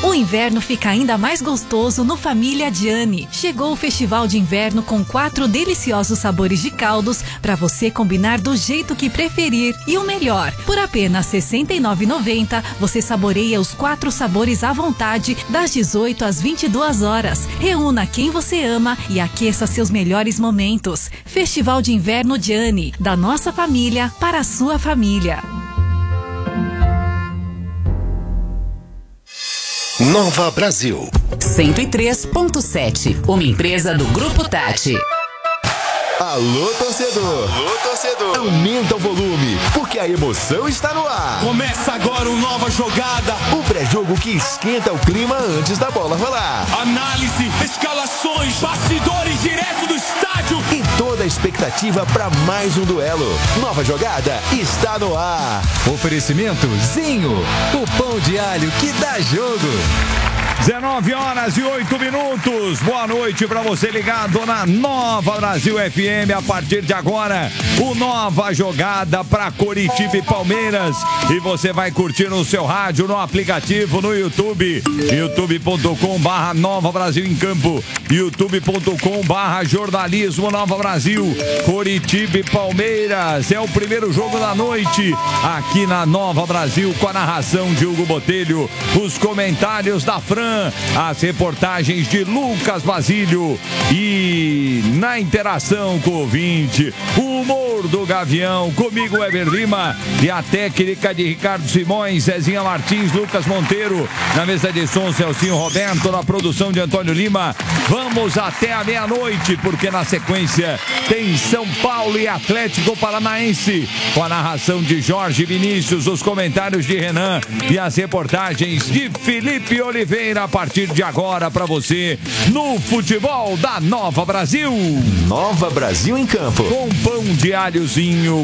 O inverno fica ainda mais gostoso no Família Gianni. Chegou o Festival de Inverno com 4 deliciosos sabores de caldos para você combinar do jeito que preferir. E o melhor, por apenas R$ 69,90 você saboreia os 4 sabores à vontade das 18 às 22 horas. Reúna quem você ama e aqueça seus melhores momentos. Festival de Inverno Gianni, da nossa família para a sua família. Nova Brasil 103.7, uma empresa do Grupo Tati. Alô, torcedor! Alô, torcedor! Aumenta o volume, porque a emoção está no ar. Começa agora uma nova jogada. O pré-jogo que esquenta o clima antes da bola rolar. Análise, escalações, bastidores direto do estádio. E toda a expectativa para mais um duelo. Nova jogada está no ar. Oferecimento Zinho, o pão de alho que dá jogo. 19h08. Boa noite para você ligado na Nova Brasil FM. A partir de agora, o Nova Jogada para Coritiba e Palmeiras. E você vai curtir no seu rádio, no aplicativo, no YouTube. youtube.com/Nova Brasil em Campo. youtube.com/Jornalismo Nova Brasil. Coritiba e Palmeiras. É o primeiro jogo da noite aqui na Nova Brasil, com a narração de Hugo Botelho, os comentários da Fran, as reportagens de Lucas Basílio e na interação com o ouvinte, o humor do Gavião, comigo Weber Lima e a técnica de Ricardo Simões, Zezinha Martins, Lucas Monteiro, na mesa de som Celcinho Roberto, na produção de Antônio Lima. Vamos até a meia-noite, porque na sequência tem São Paulo e Atlético Paranaense, com a narração de Jorge Vinícius, os comentários de Renan e as reportagens de Felipe Oliveira. A partir de agora para você no futebol da Nova Brasil. Nova Brasil em Campo. Com pão de alhozinho,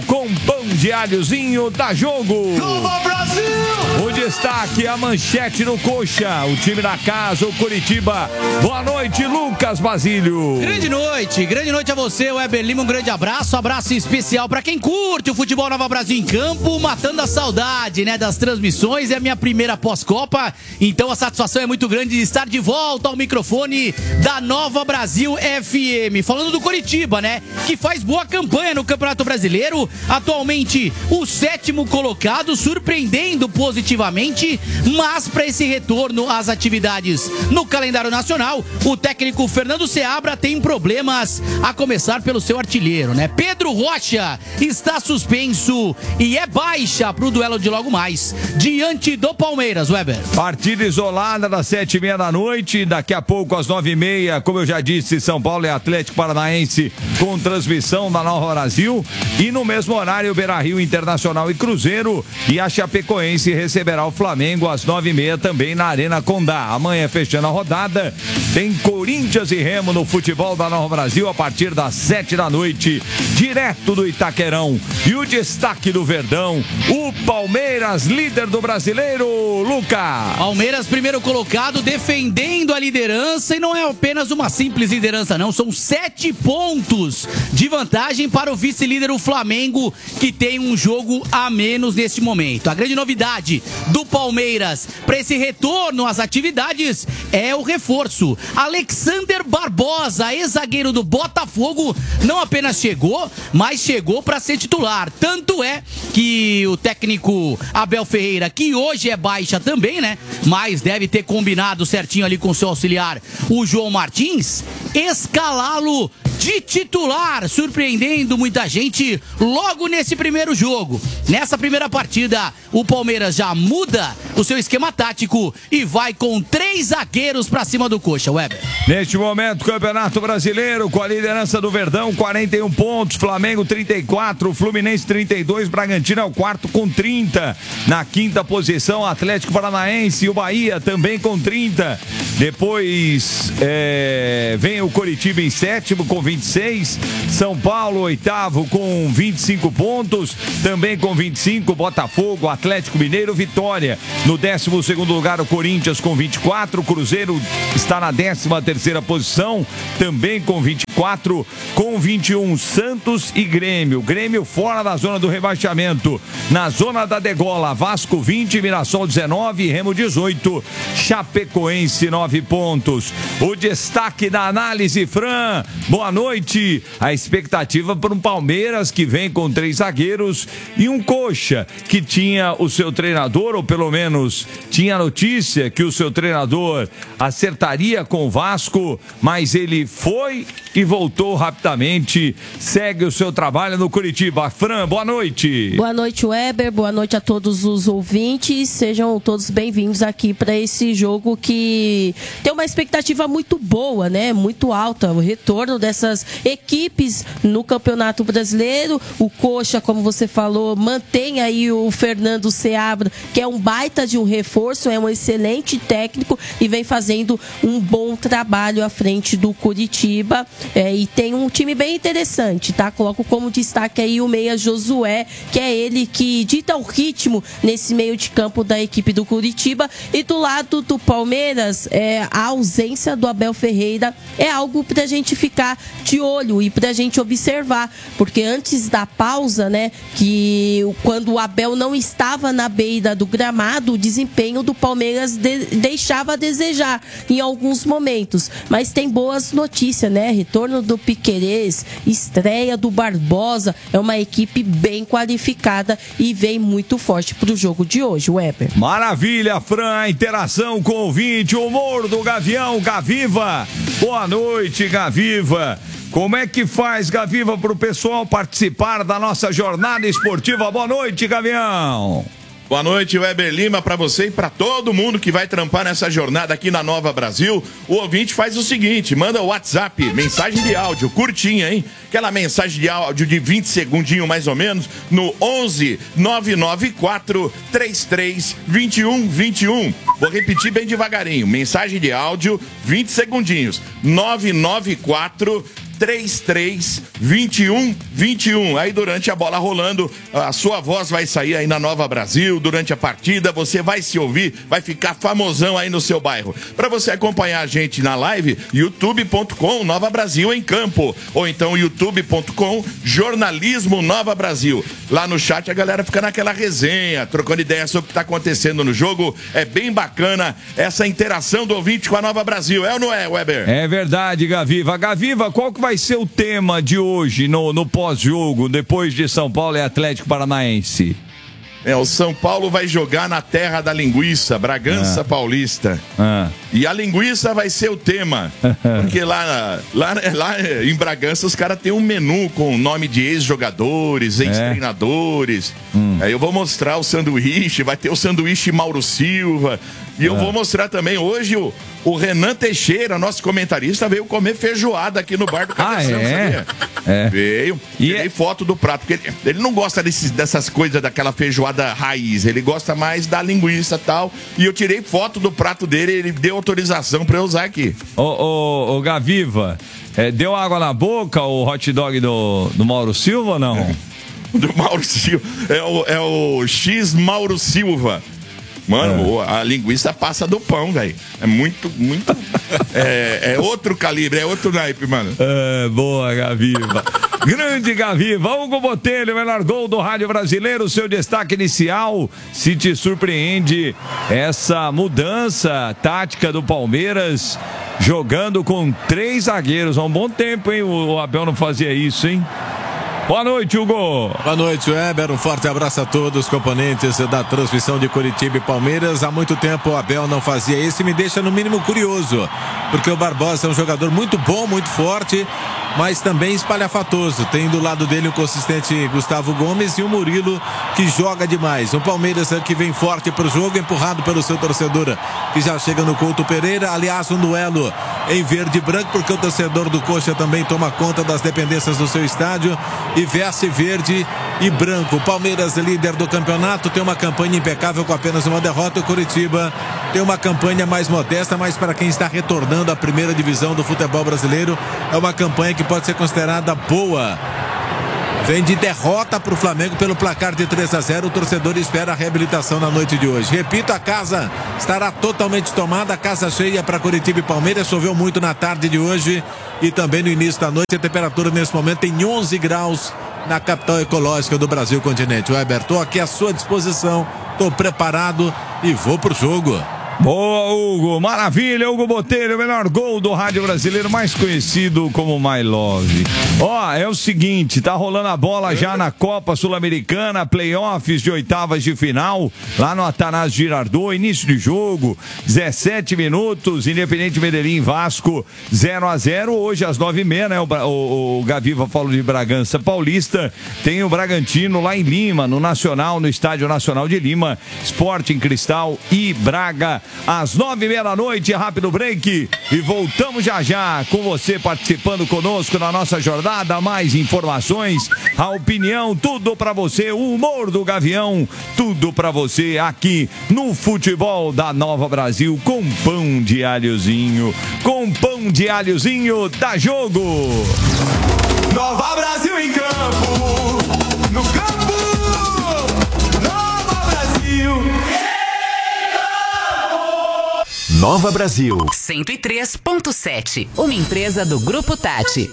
dá jogo. Nova Brasil! O destaque, a manchete no coxa, o time da casa, o Coritiba. Boa noite, Lucas Basílio. Grande noite a você, Weber Lima, um grande abraço especial para quem curte o futebol Nova Brasil em Campo, matando a saudade, né, das transmissões. É a minha primeira pós-Copa, então a satisfação é muito grande de estar de volta ao microfone da Nova Brasil FM. Falando do Coritiba, né, que faz boa campanha no Campeonato Brasileiro, atualmente o 7º colocado, surpreendendo positivamente, mas para esse retorno às atividades no calendário nacional, o técnico Fernando Seabra tem problemas, a começar pelo seu artilheiro, né? Pedro Rocha está suspenso e é baixa para o duelo de logo mais, diante do Palmeiras, Weber. Partida isolada das 7h30 da noite, daqui a pouco às 9h30, como eu já disse, São Paulo e Atlético Paranaense com transmissão da Nova Brasil, e no mesmo horário Beira-Rio, Internacional e Cruzeiro, e a Chapecoense receberá o Flamengo às 9h30 também na Arena Condá. Amanhã, fechando a rodada, tem Corinthians e Remo no futebol da Nova Brasil a partir das 7 da noite, direto do Itaquerão. E o destaque do Verdão, o Palmeiras, líder do Brasileiro, Lucas. Palmeiras, primeiro colocado, defendendo a liderança, e não é apenas uma simples liderança não, são 7 pontos de vantagem para o vice-líder, o Flamengo, que tem um jogo a menos neste momento. A grande novidade do Palmeiras para esse retorno às atividades é o reforço. Alexander Barbosa, ex-zagueiro do Botafogo, não apenas chegou, mas chegou para ser titular. Tanto é que o técnico Abel Ferreira, que hoje é baixa também, né, mas deve ter combinado certinho ali com seu auxiliar, o João Martins, escalá-lo de titular, surpreendendo muita gente logo nesse primeiro jogo. Nessa primeira partida, o Palmeiras já muda o seu esquema tático e vai com 3 zagueiros pra cima do Coxa, Weber. Neste momento, Campeonato Brasileiro, com a liderança do Verdão, 41 pontos, Flamengo 34, Fluminense 32, Bragantino é o quarto com 30. Na quinta posição, Atlético Paranaense e o Bahia também com 30. Depois vem o Coritiba em sétimo com 26. São Paulo, oitavo, com 25 pontos. Também com 25, Botafogo, Atlético Mineiro, Vitória. No 12º lugar, o Corinthians com 24. O Cruzeiro está na 13ª posição, também com 24. Com 21, Santos e Grêmio. Grêmio fora da zona do rebaixamento. Na zona da degola, Vasco 20, Mirassol 19, Remo 18, Chapecoense 9 pontos. O destaque da análise, Fran. Boa noite. A expectativa para um Palmeiras que vem com 3 zagueiros e um coxa que tinha o seu treinador, ou pelo menos tinha notícia que o seu treinador acertaria com o Vasco, mas ele foi e voltou rapidamente. Segue o seu trabalho no Curitiba. Fran, boa noite. Boa noite, Weber. Boa noite a todos os ouvintes. Sejam todos bem-vindos aqui para esse jogo que tem uma expectativa muito boa, né? Muito alta. O retorno dessas equipes no Campeonato Brasileiro. O Coxa, como você falou, mantém aí o Fernando Seabra, que é um baita de um reforço, é um excelente técnico e vem fazendo um bom trabalho à frente do Curitiba. E tem um time bem interessante, tá? Coloco como destaque aí o meia Josué, que é ele que dita o ritmo nesse meio de campo da equipe do Curitiba. E do lado do Palmeiras, a ausência do Abel Ferreira é algo pra gente ficar de olho e pra gente observar, porque antes da pausa, né, que quando o Abel não estava na beira do gramado, o desempenho do Palmeiras deixava a desejar em alguns momentos, mas tem boas notícias, né? Retorno do Piquerez, estreia do Barbosa, é uma equipe bem qualificada e vem muito forte pro jogo de hoje, Weber. Maravilha, Fran, a interação com o ouvinte, o humor do Gavião, Gaviva. Boa noite, Gaviva. Como é que faz, Gaviva, para o pessoal participar da nossa jornada esportiva? Boa noite, Gavião. Boa noite, Weber Lima, para você e para todo mundo que vai trampar nessa jornada aqui na Nova Brasil. O ouvinte faz o seguinte, manda o WhatsApp, mensagem de áudio, curtinha, hein? Aquela mensagem de áudio de 20 segundinhos mais ou menos, no 11 994 33 21 21. Vou repetir bem devagarinho, mensagem de áudio, 20 segundinhos, 994 33 21 21. Aí durante a bola rolando, a sua voz vai sair aí na Nova Brasil. Durante a partida você vai se ouvir, vai ficar famosão aí no seu bairro. Para você acompanhar a gente na live, youtube.com Nova Brasil em Campo, ou então youtube.com Jornalismo Nova Brasil. Lá no chat a galera fica naquela resenha, trocando ideia sobre o que está acontecendo no jogo. É bem bacana essa interação do ouvinte com a Nova Brasil, é ou não é, Weber? É verdade, Gaviva. Gaviva, qual que vai ser o tema de hoje no pós-jogo, depois de São Paulo e Atlético Paranaense? O São Paulo vai jogar na terra da linguiça, Bragança Paulista. E a linguiça vai ser o tema. Porque lá em Bragança os caras têm um menu com o nome de ex-jogadores, ex-treinadores. Aí eu vou mostrar o sanduíche, vai ter o sanduíche Mauro Silva. E eu vou mostrar também hoje o Renan Teixeira, nosso comentarista, veio comer feijoada aqui no bar do Cabeção, sabia? Veio. Tirei foto do prato, porque ele não gosta dessas coisas, daquela feijoada raiz. Ele gosta mais da linguiça e tal. E eu tirei foto do prato dele, ele deu autorização pra eu usar aqui. Ô, Gaviva, deu água na boca o hot dog do Mauro Silva ou não? Do Mauro Silva. É o X Mauro Silva. Mano, a linguiça passa do pão, velho. É muito. É outro calibre, é outro naipe, mano. Boa, Gaviva. Grande Gaviva. Hugo Botelho, o melhor gol do rádio brasileiro. Seu destaque inicial. Se te surpreende essa mudança tática do Palmeiras, jogando com 3 zagueiros. Há um bom tempo, hein? O Abel não fazia isso, hein? Boa noite, Hugo. Boa noite, Weber. Um forte abraço a todos os componentes da transmissão de Coritiba e Palmeiras. Há muito tempo o Abel não fazia isso e me deixa no mínimo curioso, porque o Barbosa é um jogador muito bom, muito forte, mas também espalhafatoso. Tem do lado dele o consistente Gustavo Gomes e o Murilo, que joga demais. O Palmeiras que vem forte para o jogo, empurrado pelo seu torcedor, que já chega no Couto Pereira. Aliás, um duelo em verde e branco, porque o torcedor do Coxa também toma conta das dependências do seu estádio e veste verde e branco. O Palmeiras, líder do campeonato, tem uma campanha impecável com apenas uma derrota. O Coritiba tem uma campanha mais modesta, mas para quem está retornando à primeira divisão do futebol brasileiro, é uma campanha que pode ser considerada boa. Vem de derrota para o Flamengo pelo placar de 3-0. O torcedor espera a reabilitação na noite de hoje. Repito, a casa estará totalmente tomada, a casa cheia para Coritiba e Palmeiras. Choveu muito na tarde de hoje e também no início da noite. A temperatura nesse momento tem 11 graus na capital ecológica do Brasil continente. Weber, estou aqui à sua disposição, estou preparado e vou pro jogo. Boa, Hugo, maravilha, Hugo Botelho, o melhor gol do rádio brasileiro, mais conhecido como My Love. Ó, é o seguinte, tá rolando a bola já na Copa Sul-Americana, playoffs de oitavas de final, lá no Atanásio Girardot, início de jogo, 17 minutos, Independente Medellín, Vasco, 0-0, hoje às 9h30, né, o Gaviva falou de Bragança Paulista, tem o Bragantino lá em Lima, no Nacional, no Estádio Nacional de Lima, Sporting Cristal e Braga, às 9h30 da noite, rápido break e voltamos já já com você participando conosco na nossa jornada, mais informações, a opinião, tudo pra você, o humor do Gavião, tudo pra você aqui no Futebol da Nova Brasil com pão de alhozinho, dá jogo. Nova Brasil em campo, no campo, Nova Brasil. Nova Brasil 103.7, uma empresa do Grupo Tati.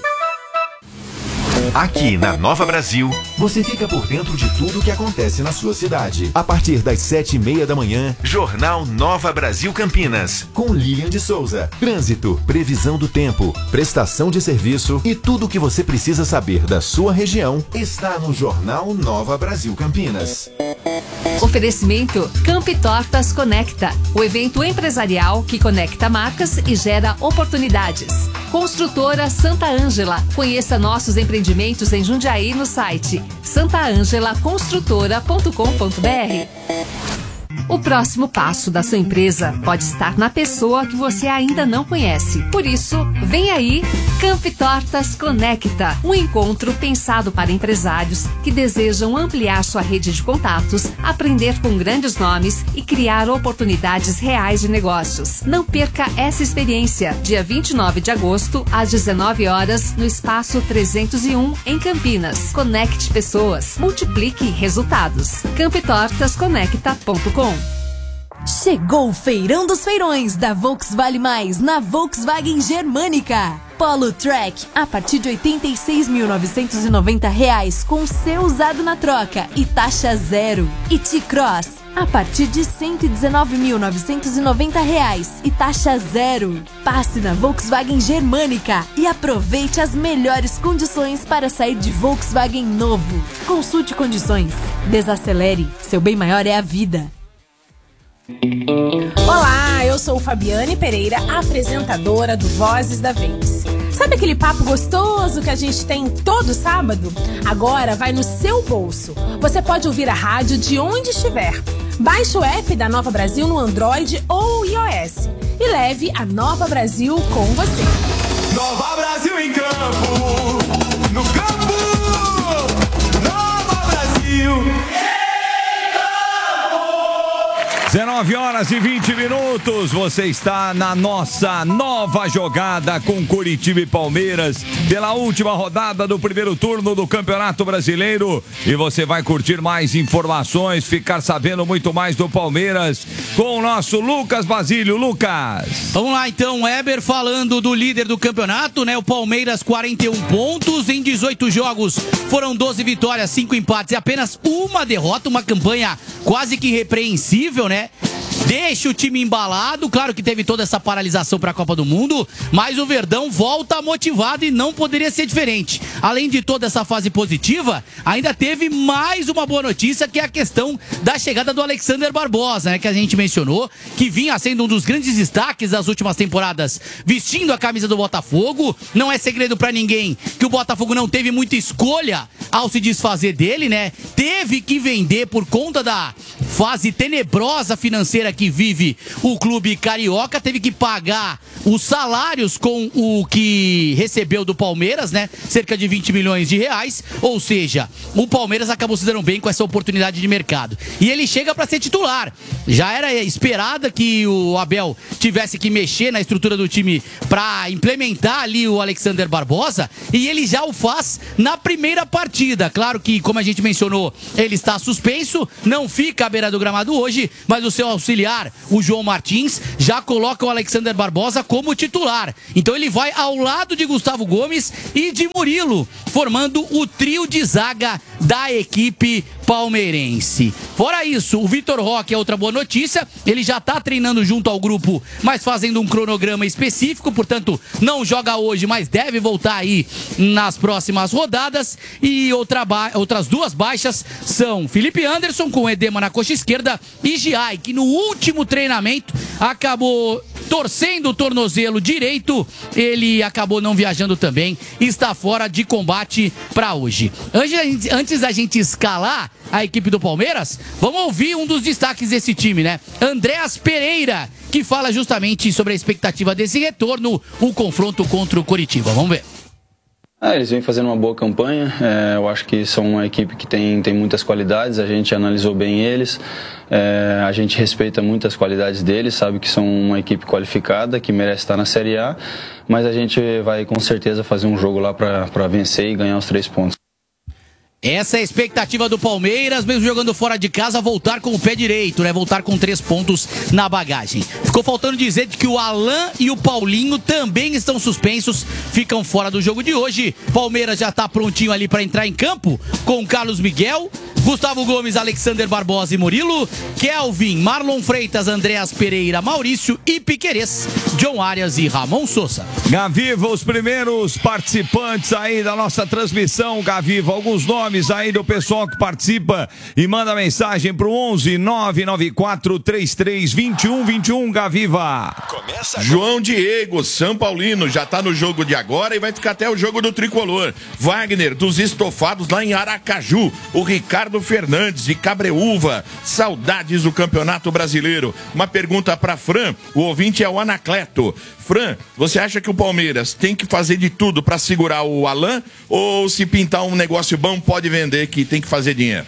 Aqui na Nova Brasil, você fica por dentro de tudo o que acontece na sua cidade. A partir das 7h30 da manhã, Jornal Nova Brasil Campinas, com Lilian de Souza. Trânsito, previsão do tempo, prestação de serviço e tudo o que você precisa saber da sua região está no Jornal Nova Brasil Campinas. Oferecimento Camp Tortas Conecta, o evento empresarial que conecta marcas e gera oportunidades. Construtora Santa Ângela, conheça nossos empreendimentos em Jundiaí no site santaangelaconstrutora.com.br. O próximo passo da sua empresa pode estar na pessoa que você ainda não conhece. Por isso, vem aí Camp Tortas Conecta, um encontro pensado para empresários que desejam ampliar sua rede de contatos, aprender com grandes nomes e criar oportunidades reais de negócios. Não perca essa experiência. Dia 29 de agosto, às 19 horas, no Espaço 301, em Campinas. Conecte pessoas, multiplique resultados. camptortasconecta.com. Chegou o Feirão dos Feirões da Volkswagen Mais na Volkswagen Germânica. Polo Track a partir de R$ 86.990 com seu usado na troca e taxa zero. E T-Cross a partir de R$ 119.990 e taxa zero. Passe na Volkswagen Germânica e aproveite as melhores condições para sair de Volkswagen novo. Consulte condições. Desacelere. Seu bem maior é a vida. Olá, eu sou Fabiane Pereira, apresentadora do Vozes da Vez. Sabe aquele papo gostoso que a gente tem todo sábado? Agora vai no seu bolso. Você pode ouvir a rádio de onde estiver. Baixe o app da Nova Brasil no Android ou iOS e leve a Nova Brasil com você. Nova Brasil em campo, no campo, Nova Brasil. 19h20, você está na nossa nova jogada com Coritiba e Palmeiras pela última rodada do primeiro turno do Campeonato Brasileiro e você vai curtir mais informações, ficar sabendo muito mais do Palmeiras com o nosso Lucas Basílio. Lucas, vamos lá então, Weber, falando do líder do campeonato, né? O Palmeiras 41 pontos em 18 jogos, foram 12 vitórias, 5 empates e apenas uma derrota, uma campanha quase que irrepreensível, né? Deixa o time embalado, claro que teve toda essa paralisação para a Copa do Mundo, mas o Verdão volta motivado e não poderia ser diferente. Além de toda essa fase positiva, ainda teve mais uma boa notícia, que é a questão da chegada do Alexander Barbosa, né, que a gente mencionou, que vinha sendo um dos grandes destaques das últimas temporadas, vestindo a camisa do Botafogo. Não é segredo para ninguém que o Botafogo não teve muita escolha ao se desfazer dele, né? Teve que vender por conta da fase tenebrosa financeira que vive o clube carioca, teve que pagar os salários com o que recebeu do Palmeiras, né? Cerca de 20 milhões de reais, ou seja, o Palmeiras acabou se dando bem com essa oportunidade de mercado. E ele chega para ser titular. Já era esperada que o Abel tivesse que mexer na estrutura do time para implementar ali o Alexander Barbosa, e ele já o faz na primeira partida. Claro que, como a gente mencionou, ele está suspenso, não fica à beira do gramado hoje, mas o seu auxiliar, o João Martins, já coloca o Alexander Barbosa como titular. Então ele vai ao lado de Gustavo Gomes e de Murilo, formando o trio de zaga da equipe palmeirense. Fora isso, o Vitor Roque é outra boa notícia, ele já está treinando junto ao grupo, mas fazendo um cronograma específico, portanto não joga hoje, mas deve voltar aí nas próximas rodadas. E outras duas baixas são Felipe Anderson, com edema na coxa esquerda, e Giai, que no último treinamento acabou torcendo o tornozelo direito, ele acabou não viajando também, está fora de combate para hoje. Antes da gente escalar a equipe do Palmeiras, vamos ouvir um dos destaques desse time, né? Andréas Pereira, que fala justamente sobre a expectativa desse retorno, o confronto contra o Coritiba. Vamos ver. Eles vêm fazendo uma boa campanha, eu acho que são uma equipe que tem muitas qualidades, a gente analisou bem eles, a gente respeita muitas qualidades deles, sabe que são uma equipe qualificada, que merece estar na Série A, mas a gente vai com certeza fazer um jogo lá para vencer e ganhar os 3 pontos. Essa é a expectativa do Palmeiras, mesmo jogando fora de casa, voltar com o pé direito, né? Voltar com 3 pontos na bagagem. Ficou faltando dizer que o Alan e o Paulinho também estão suspensos, ficam fora do jogo de hoje. Palmeiras já está prontinho ali para entrar em campo com Carlos Miguel, Gustavo Gomes, Alexander Barbosa e Murilo, Kelvin, Marlon Freitas, Andréas Pereira, Maurício e Piquerez, John Arias e Ramon Sousa. Gaviva, os primeiros participantes aí da nossa transmissão, Gaviva, alguns nomes aí do pessoal que participa e manda mensagem pro 11 994 33 21 21, Gaviva. Começa agora. João Diego, São Paulino, já tá no jogo de agora e vai ficar até o jogo do Tricolor. Wagner, dos Estofados lá em Aracaju. O Ricardo Fernandes de Cabreúva, saudades do Campeonato Brasileiro. Uma pergunta pra Fran, o ouvinte é o Anacleto. Fran, você acha que o Palmeiras tem que fazer de tudo pra segurar o Alan, ou se pintar um negócio bom pode vender, que tem que fazer dinheiro?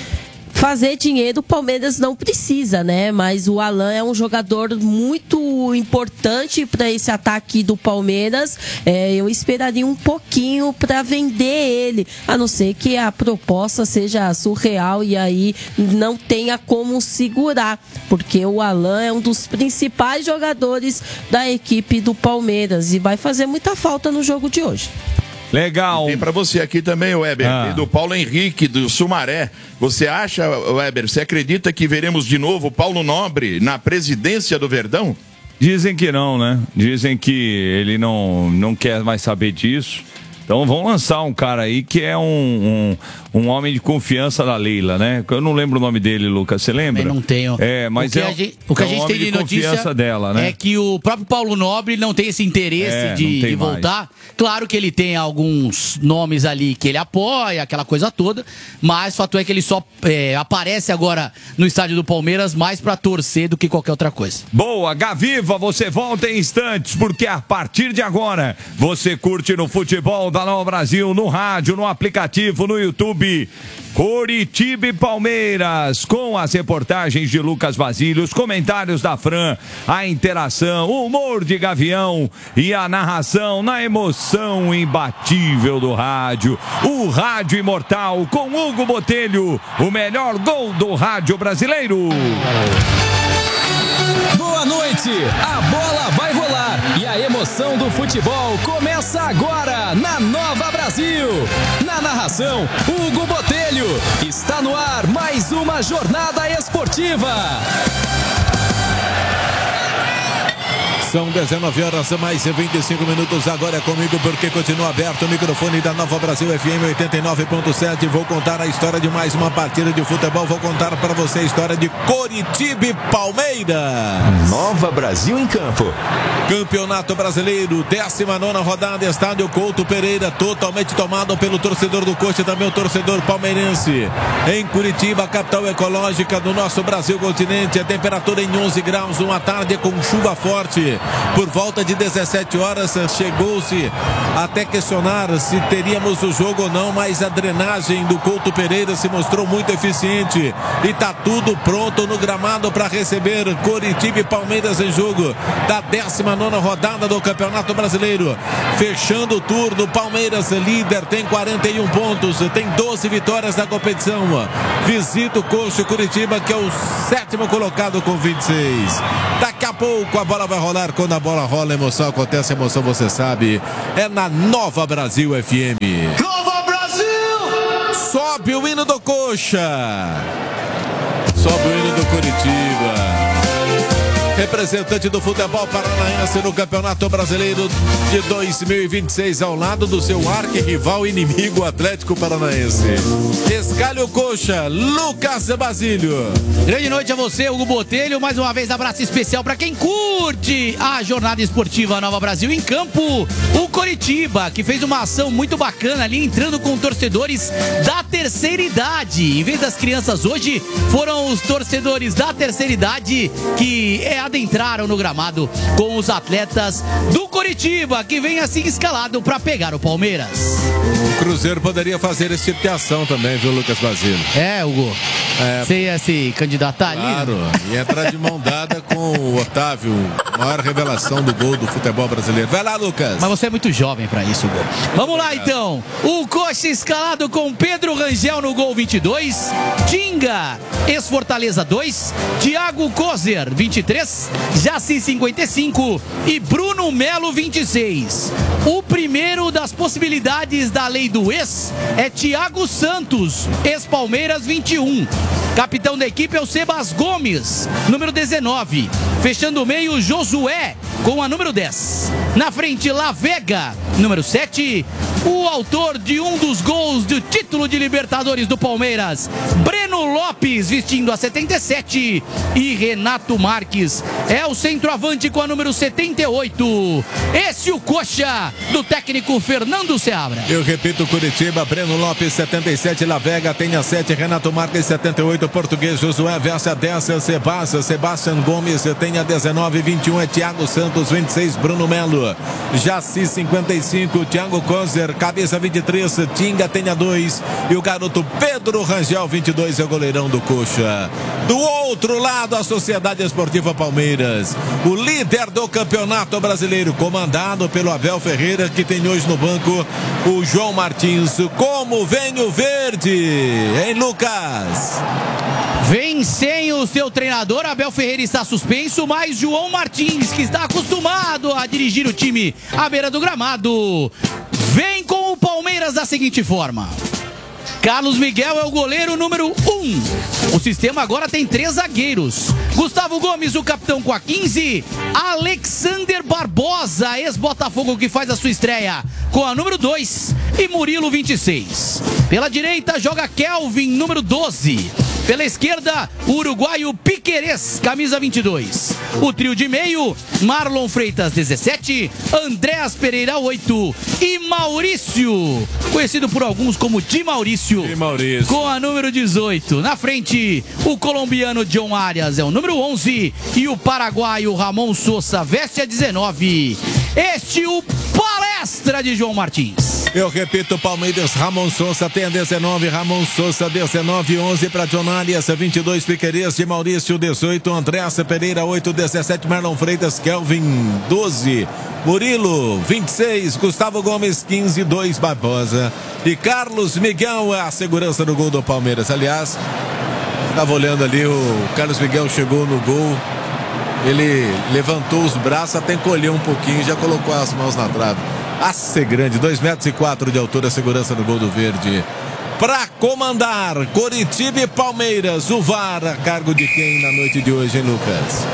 Fazer dinheiro o Palmeiras não precisa, né? Mas o Alan é um jogador muito importante para esse ataque do Palmeiras. Eu esperaria um pouquinho para vender ele, a não ser que a proposta seja surreal e aí não tenha como segurar, porque o Alan é um dos principais jogadores da equipe do Palmeiras e vai fazer muita falta no jogo de hoje. Legal. E tem pra você aqui também, Weber, tem do Paulo Henrique, do Sumaré. Você acha, Weber, você acredita que veremos de novo Paulo Nobre na presidência do Verdão? Dizem que não, né? Dizem que ele não quer mais saber disso. Então vão lançar um cara aí que é um homem de confiança da Leila, né? Eu não lembro o nome dele, Lucas, você lembra? Eu não tenho. Mas o que a gente tem de notícia dela, né? É que o próprio Paulo Nobre não tem esse interesse de voltar. Claro que ele tem alguns nomes ali que ele apoia, aquela coisa toda, mas o fato é que ele só aparece agora no estádio do Palmeiras mais pra torcer do que qualquer outra coisa. Boa, Gaviva, você volta em instantes, porque a partir de agora você curte no futebol da Nova Brasil, no rádio, no aplicativo, no YouTube, Coritiba e Palmeiras, com as reportagens de Lucas Basílio, os comentários da Fran, a interação, o humor de Gavião e a narração na emoção imbatível do rádio. O Rádio Imortal com Hugo Botelho, o melhor gol do rádio brasileiro. Boa noite, a bola vai rolar e a emoção do futebol começa agora na Nova Brasil. Na narração, Hugo Botelho. Está no ar mais uma jornada esportiva. São 19 horas mais 25 minutos. Agora é comigo porque continua aberto o microfone da Nova Brasil FM 89.7. Vou contar a história de mais uma partida de futebol. Vou contar para você a história de Coritiba e Palmeiras. Nova Brasil em campo. Campeonato Brasileiro, 19ª rodada, estádio Couto Pereira, totalmente tomado pelo torcedor do Coxa e também o torcedor palmeirense. Em Curitiba, capital ecológica do nosso Brasil continente, a temperatura em 11 graus, uma tarde com chuva forte. Por volta de 17 horas, chegou-se até questionar se teríamos o jogo ou não, mas a drenagem do Couto Pereira se mostrou muito eficiente e tá tudo pronto no gramado para receber Coritiba e Palmeiras em jogo da 19ª rodada do Campeonato Brasileiro. Fechando o turno, Palmeiras líder, tem 41 pontos, tem 12 vitórias na competição. Visita o Coxa Curitiba, que é o 7º colocado com 26. Daqui a pouco a bola vai rolar. Quando a bola rola, a emoção acontece, a emoção você sabe, é na Nova Brasil FM. Nova Brasil! Sobe o hino do Coxa. Sobe o hino do Curitiba. Representante do futebol paranaense no Campeonato Brasileiro de 2026, ao lado do seu arquirrival inimigo Atlético Paranaense. Escalhe o Coxa, Lucas Basílio. Grande noite a você, Hugo Botelho. Mais uma vez, abraço especial para quem curte a jornada esportiva Nova Brasil em campo. O Coritiba, que fez uma ação muito bacana ali, entrando com torcedores da terceira idade. Em vez das crianças hoje, foram os torcedores da terceira idade que adentraram no gramado com os atletas do Coritiba, que vem assim escalado para pegar o Palmeiras. O Cruzeiro poderia fazer esse tipo de ação também, viu, Lucas Basílio? Hugo. Você ia se candidatar ali? Claro, e entrar de mão dada com o Otávio, maior revelação do gol do futebol brasileiro. Vai lá, Lucas. Mas você é muito jovem para isso, Hugo. Vamos lá, então. O Coxa escalado com Pedro Rangel no gol 22, Tinga, ex-Fortaleza 2, Thiago Kozer 23, Jaci 55 e Bruno Melo 26. O primeiro das possibilidades da lei do ex é Thiago Santos, ex-Palmeiras 21. Capitão da equipe é o Sebas Gomes, número 19. Fechando o meio, Josué, com a número 10. Na frente, La Vega, número 7. O autor de um dos gols do título de Libertadores do Palmeiras, Breno Lopes, vestindo a 77. E Renato Marques é o centroavante com a número 78. Esse o Coxa do técnico Fernando Seabra. Eu repito, Curitiba, Breno Lopes 77, La Vega tem a 7, Renato Marques 78, Português Josué veste a 10, Sebastião Gomes tem a 19, 21 é Thiago Santos, 26 Bruno Melo, Jaci 55, Thiago Kozer, cabeça 23, Tinga tem a 2 e o garoto Pedro Rangel 22 é o goleirão do Coxa. Do outro lado, a Sociedade Esportiva Palmeiras, o líder do Campeonato Brasileiro, comandado pelo Abel Ferreira, que tem hoje no banco o João Martins. Como vem o verde, hein, Lucas? Vem sem o seu treinador, Abel Ferreira está suspenso, mas João Martins, que está acostumado a dirigir o time à beira do gramado, vem com o Palmeiras da seguinte forma. Carlos Miguel é o goleiro número 1. O sistema agora tem 3 zagueiros. Gustavo Gomes, o capitão, com a 15. Alexander Barbosa, ex-Botafogo, que faz a sua estreia, com a número 2. E Murilo, 26. Pela direita joga Kelvin, número 12. Pela esquerda, o uruguaio Piquerez, camisa 22. O trio de meio, Marlon Freitas, 17, Andréas Pereira, 8 e Maurício, conhecido por alguns como Di Maurício, com a número 18. Na frente, o colombiano John Arias é o número 11 e o paraguaio Ramon Sousa veste a 19. Este o palestra de João Martins. Eu repito, Palmeiras, Ramon Sousa tem a 19, Ramon Sousa 19, 11 para John Arias, 22 Piquerez, de Maurício 18, Andréas Pereira 8, 17 Marlon Freitas, Kelvin 12, Murilo 26, Gustavo Gomes 15, 2 Barbosa e Carlos Miguel, a segurança do gol do Palmeiras. Aliás, estava olhando ali, o Carlos Miguel chegou no gol, ele levantou os braços, até encolheu um pouquinho, já colocou as mãos na trave. A ser grande, 2,4 metros de altura, segurança no gol do verde. Para comandar Coritiba e Palmeiras, o VAR a cargo de quem na noite de hoje, hein, Lucas?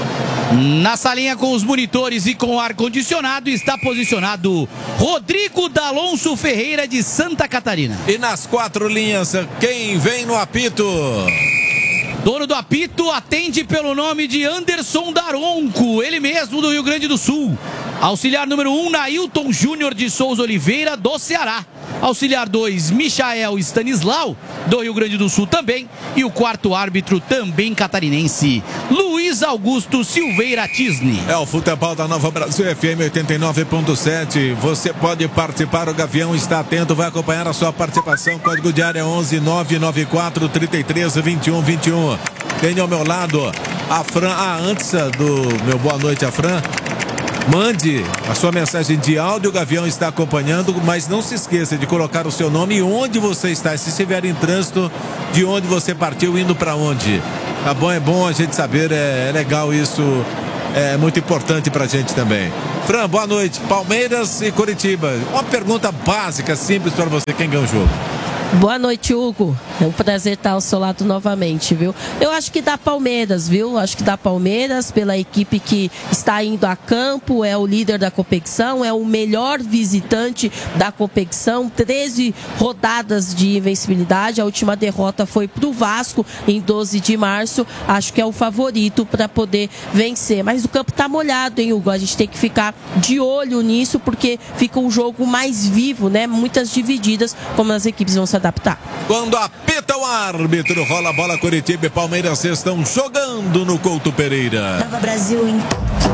Na salinha com os monitores e com ar-condicionado está posicionado Rodrigo D'Alonso Ferreira de Santa Catarina. E nas 4 linhas, quem vem no apito? Dono do apito atende pelo nome de Anderson Daronco, ele mesmo do Rio Grande do Sul. Auxiliar número 1, Nailton Júnior de Souza Oliveira, do Ceará. Auxiliar 2, Michael Stanislau, do Rio Grande do Sul também. E o quarto árbitro, também catarinense, Luiz Augusto Silveira Tisni. É o futebol da Nova Brasil FM 89.7. Você pode participar, o Gavião está atento, vai acompanhar a sua participação. Código de área 11 994 33 21 21. Tenho ao meu lado a Fran. Antes do meu boa noite a Fran, mande a sua mensagem de áudio, o Gavião está acompanhando, mas não se esqueça de colocar o seu nome e onde você está. Se estiver em trânsito, de onde você partiu, indo para onde. Tá bom? É bom a gente saber, é legal isso, é muito importante pra gente também. Fran, boa noite. Palmeiras e Coritiba. Uma pergunta básica, simples para você, quem ganha o jogo? Boa noite, Hugo. É um prazer estar ao seu lado novamente, viu? Eu acho que dá Palmeiras, viu? Acho que dá Palmeiras pela equipe que está indo a campo, é o líder da competição, é o melhor visitante da competição, 13 rodadas de invencibilidade. A última derrota foi pro Vasco em 12 de março. Acho que é o favorito para poder vencer. Mas o campo tá molhado, hein, Hugo? A gente tem que ficar de olho nisso, porque fica um jogo mais vivo, né? Muitas divididas, como as equipes vão se adaptar. Quando apita o árbitro, rola a bola, Coritiba e Palmeiras estão jogando no Couto Pereira. Nova Brasil em...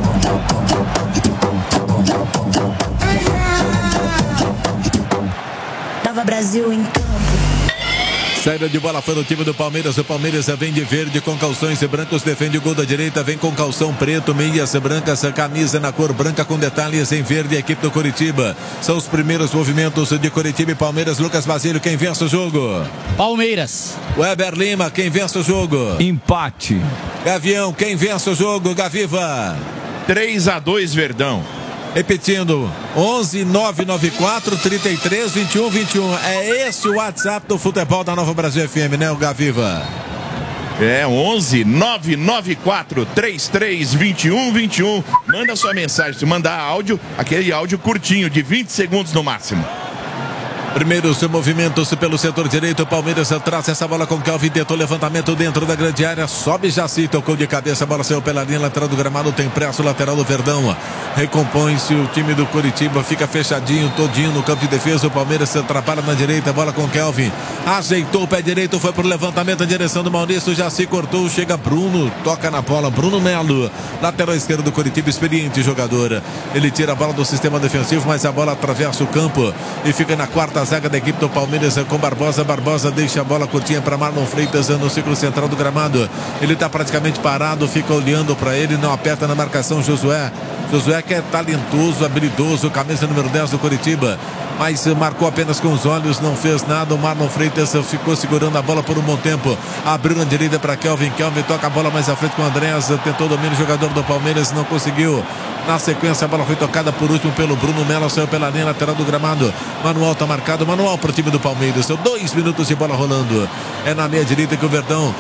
Nova Brasil em campo. Saída de bola foi no time do Palmeiras. O Palmeiras vem de verde com calções brancos, defende o gol da direita, vem com calção preto, meias brancas, camisa na cor branca com detalhes em verde. A equipe do Coritiba. São os primeiros movimentos de Coritiba e Palmeiras. Lucas Basílio, quem vence o jogo? Palmeiras. Weber Lima, quem vence o jogo? Empate. Gavião, quem vence o jogo? Gaviva. 3-2 Verdão. Repetindo, 11 994 33 21 21. É esse o WhatsApp do futebol da Nova Brasil FM, né, o Gaviva? É 11 994 33 21 21. Manda sua mensagem, se mandar áudio, aquele áudio curtinho de 20 segundos no máximo. Primeiros movimentos pelo setor direito. O Palmeiras traz essa bola com Kelvin. Tentou levantamento dentro da grande área. Sobe Jaci, tocou de cabeça. A bola saiu pela linha lateral do gramado. Tem pressa o lateral do Verdão. Recompõe-se o time do Coritiba. Fica fechadinho, todinho no campo de defesa. O Palmeiras se atrapalha na direita. Bola com Kelvin. Ajeitou o pé direito. Foi pro levantamento. A direção do Maurício. Jaci cortou. Chega Bruno. Toca na bola. Bruno Melo. Lateral esquerdo do Coritiba. Experiente jogador. Ele tira a bola do sistema defensivo, mas a bola atravessa o campo e fica na quarta zaga da equipe do Palmeiras com Barbosa. Barbosa deixa a bola curtinha para Marlon Freitas no círculo central do gramado. Ele está praticamente parado, fica olhando para ele, não aperta na marcação. Josué que é talentoso, habilidoso, camisa número 10 do Coritiba, mas marcou apenas com os olhos, não fez nada. O Marlon Freitas ficou segurando a bola por um bom tempo, abriu na direita para Kelvin toca a bola mais à frente com o Andréas, tentou domínio, o jogador do Palmeiras não conseguiu. Na sequência a bola foi tocada por último pelo Bruno Melo, saiu pela linha lateral do gramado. Manual está marcado, manual para o time do Palmeiras. São 2 minutos de bola rolando. É na meia direita que o Verdão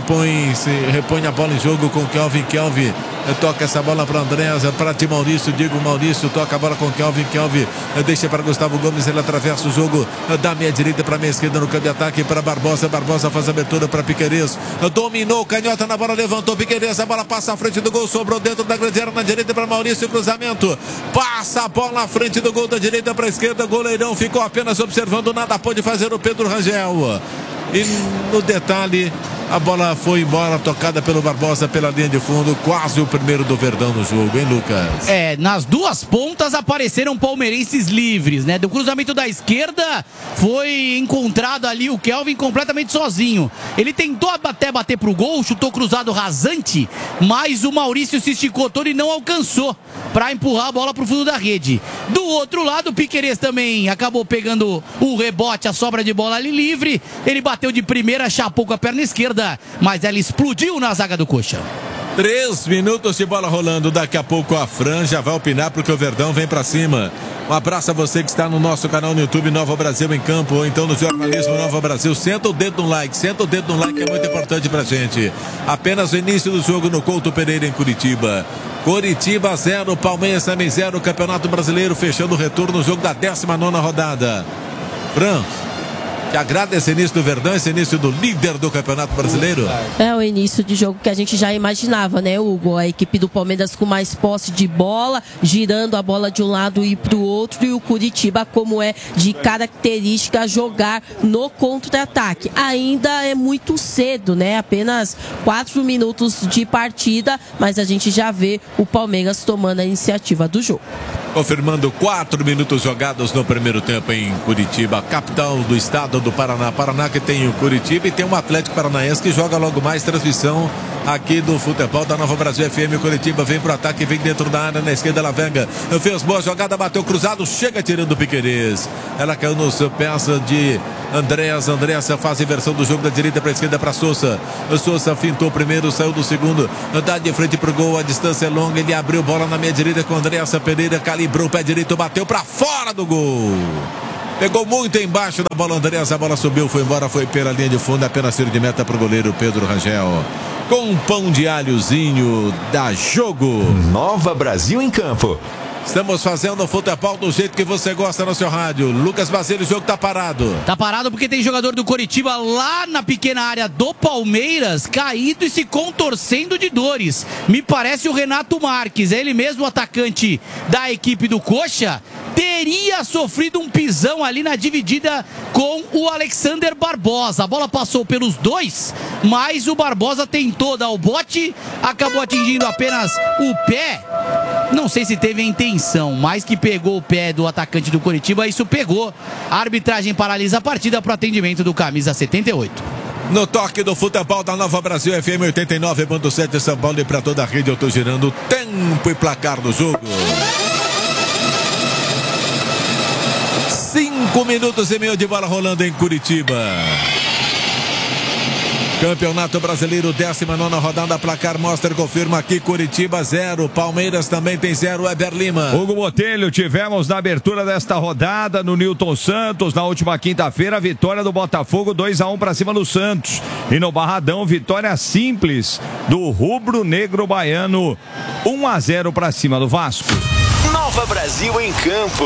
repõe a bola em jogo com Kelvin toca essa bola para Andréas, para de Maurício, Maurício toca a bola com Kelvin deixa para Gustavo Gomes, ele atravessa o jogo da meia direita para a meia esquerda no campo de ataque para Barbosa faz a abertura para Piquerez, dominou, canhota na bola, levantou Piquerez, a bola passa à frente do gol, sobrou dentro da grande área na direita para Maurício, cruzamento, passa a bola à frente do gol da direita para a esquerda, goleirão ficou apenas observando, nada pode fazer o Pedro Rangel. E no detalhe, a bola foi embora, tocada pelo Barbosa pela linha de fundo, quase o primeiro do Verdão no jogo, hein, Lucas? Nas duas pontas apareceram palmeirenses livres, né? Do cruzamento da esquerda foi encontrado ali o Kelvin completamente sozinho. Ele tentou até bater pro gol, chutou cruzado rasante, mas o Maurício se esticou todo e não alcançou para empurrar a bola pro fundo da rede. Do outro lado, o Piquerez também acabou pegando o rebote, a sobra de bola ali livre. Ele bateu de primeira, chapou com a perna esquerda, mas ela explodiu na zaga do Coxa. 3 minutos de bola rolando. Daqui a pouco a Fran já vai opinar porque o Verdão vem pra cima. Um abraço a você que está no nosso canal no YouTube Nova Brasil em Campo, ou então no Jornalismo Nova Brasil. Senta o dedo no like, que é muito importante pra gente. Apenas o início do jogo no Couto Pereira em Curitiba. Curitiba 0, Palmeiras também 0, Campeonato Brasileiro fechando o retorno no jogo da 19ª rodada. Fran, te agrada esse início do Verdão, esse início do líder do Campeonato Brasileiro? É o início de jogo que a gente já imaginava, né, Hugo? A equipe do Palmeiras com mais posse de bola, girando a bola de um lado e para o outro, e o Curitiba, como é de característica, jogar no contra-ataque. Ainda é muito cedo, né? Apenas 4 minutos de partida, mas a gente já vê o Palmeiras tomando a iniciativa do jogo. Confirmando 4 minutos jogados no primeiro tempo em Curitiba, capital do estado do Paraná. Paraná que tem o Curitiba e tem um Atlético Paranaense que joga logo mais. Transmissão aqui do futebol da Nova Brasil FM. Curitiba vem pro ataque, vem dentro da área, na esquerda ela venga. Fez boa jogada, bateu cruzado, chega tirando o Piquerez. Ela caiu no seu peça de Andréas. Andréas faz a inversão do jogo da direita para a esquerda para Souza. O Souza fintou o primeiro, saiu do segundo. Andar de frente pro gol, a distância é longa. Ele abriu bola na meia direita com Andréas Pereira. Calibrou o pé direito, bateu para fora do gol. Pegou muito embaixo da bola, Andréas. A bola subiu, foi embora, foi pela linha de fundo. Apenas tiro de meta pro goleiro Pedro Rangel. Com um pão de alhozinho, dá jogo. Nova Brasil em Campo. Estamos fazendo o futebol do jeito que você gosta no seu rádio. Lucas Basílio, o jogo tá parado. Tá parado porque tem jogador do Coritiba lá na pequena área do Palmeiras, caído e se contorcendo de dores. Me parece o Renato Marques, ele mesmo, o atacante da equipe do Coxa, teria sofrido um pisão ali na dividida com o Alexander Barbosa. A bola passou pelos dois, mas o Barbosa tentou dar o bote, acabou atingindo apenas o pé. Não sei se teve a intenção, mas que pegou o pé do atacante do Coritiba, isso pegou. A arbitragem paralisa a partida para o atendimento do camisa 78. No toque do futebol da Nova Brasil FM 89.7 São Paulo, e para toda a rede eu tô girando tempo e placar do jogo. 5 minutos e meio de bola rolando em Curitiba. Campeonato Brasileiro, 19ª rodada, placar mostra, confirma aqui, Curitiba 0, Palmeiras também tem 0, Weber Lima. Hugo Botelho, tivemos na abertura desta rodada no Newton Santos, na última quinta-feira, a vitória do Botafogo 2-1 para cima do Santos. E no Barradão, vitória simples do rubro-negro baiano, 1-0 para cima do Vasco. Nova Brasil em Campo.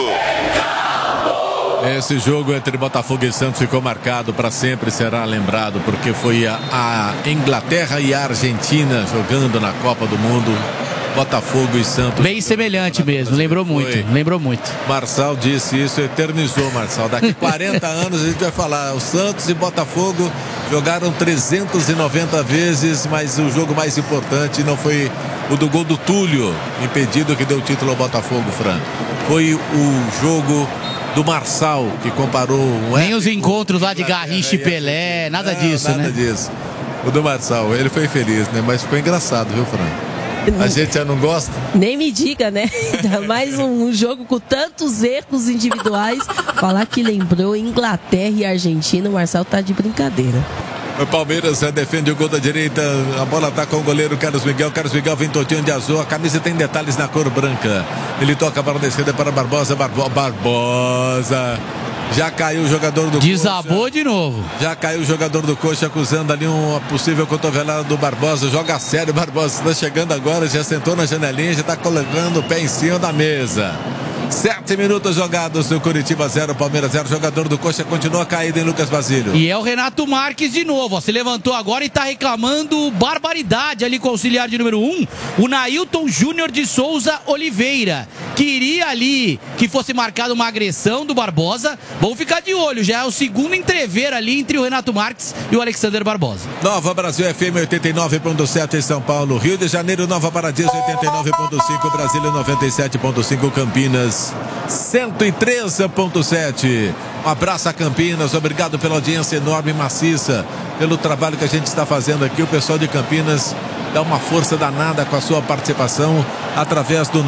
Esse jogo entre Botafogo e Santos ficou marcado para sempre, será lembrado, porque foi a Inglaterra e a Argentina jogando na Copa do Mundo. Botafogo e Santos. Bem semelhante mesmo, lembrou muito. Marçal disse isso, eternizou, Marçal. Daqui 40 anos a gente vai falar, o Santos e Botafogo jogaram 390 vezes, mas o jogo mais importante não foi o do gol do Túlio, impedido, que deu o título ao Botafogo, Fran. Foi o jogo do Marçal, que comparou... Nem os encontros lá de Garrincha e Pelé, nada disso, né? Nada disso. O do Marçal, ele foi feliz, né? Mas ficou engraçado, viu, Fran? A gente já não gosta? Nem me diga, né? Mais um jogo com tantos erros individuais. Falar que lembrou Inglaterra e Argentina, o Marçal tá de brincadeira. O Palmeiras defende o gol da direita. A bola tá com o goleiro Carlos Miguel. Carlos Miguel vem totinho de azul. A camisa tem detalhes na cor branca. Ele toca a bola da esquerda para Barbosa. Barbosa. Já caiu o jogador do Desabou Coxa. De novo. Já caiu o jogador do Coxa, acusando ali uma possível cotovelada do Barbosa. Joga sério, Barbosa. Está chegando agora, já sentou na janelinha, já está colocando o pé em cima da mesa. 7 minutos jogados no Curitiba 0, Palmeiras 0. Jogador do Coxa continua caído em Lucas Basílio. E é o Renato Marques de novo, ó, se levantou agora e tá reclamando barbaridade ali com o auxiliar de número 1, o Nailton Júnior de Souza Oliveira. Queria ali que fosse marcada uma agressão do Barbosa. Vamos ficar de olho, já é o segundo entrever ali entre o Renato Marques e o Alexander Barbosa. Nova Brasil FM 89.7 em São Paulo, Rio de Janeiro, Nova Paradiso 89.5, Brasília 97.5, Campinas 103.7. Um abraço a Campinas, obrigado pela audiência enorme e maciça, pelo trabalho que a gente está fazendo aqui. O pessoal de Campinas dá uma força danada com a sua participação através do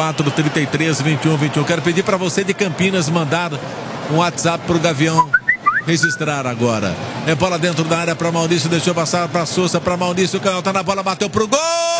994-33-21-21. Quero pedir para você de Campinas mandar um WhatsApp pro Gavião. registrar agora. É bola dentro da área para Maurício, deixou passar para Souza, para Maurício, canhota na bola, bateu pro gol!